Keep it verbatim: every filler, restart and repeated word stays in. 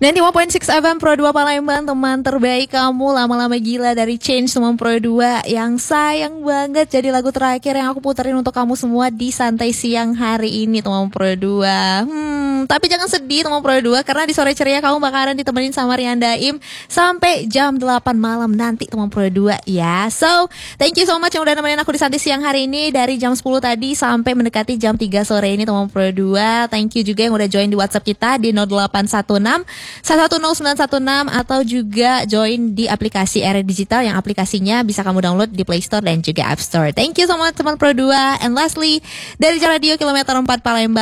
sembilan puluh lima koma enam F M Pro dua Palembang, teman terbaik kamu, lama-lama gila dari Change teman Pro dua. Yang sayang banget jadi lagu terakhir yang aku puterin untuk kamu semua di santai siang hari ini teman Pro dua. Hmm, tapi jangan sedih teman Pro dua, karena di sore ceria kamu bakalan ditemenin sama Rian Daim sampai jam delapan malam nanti teman Pro dua ya. So, thank you so much yang udah nemenin aku di santai siang hari ini dari jam sepuluh tadi sampai mendekati jam tiga sore ini teman Pro dua. Thank you juga yang udah join di WhatsApp kita di nol delapan satu enam satu satu nol sembilan satu enam atau juga join di aplikasi Era Digital yang aplikasinya bisa kamu download di Play Store dan juga App Store. Thank you so much teman Pro dua. And lastly, dari Radio Kilometer empat Palembang